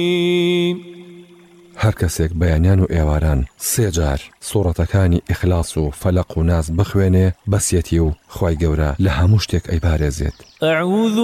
هەر کەسێک بەیانیان و ئێواران 3 جار سوورەتەکانی ئیخلاس و فەلەق و ناس بخوێنێ بەسیەتی و خوای گەورە لە هەموو شتێک ئەیپارێزێت.